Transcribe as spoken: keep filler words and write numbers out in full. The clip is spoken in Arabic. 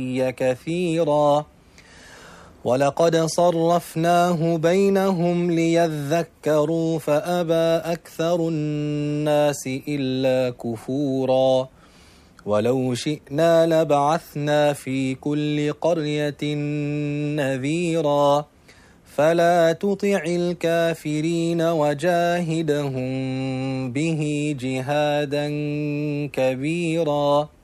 كثيرا ولقد صرفناه بينهم ليذكروا فأبى أكثر الناس إلا كفورا ولو شئنا لبعثنا في كل قرية نذيرا فلا تطع الكافرين وجاهدهم به جهادا كبيرا.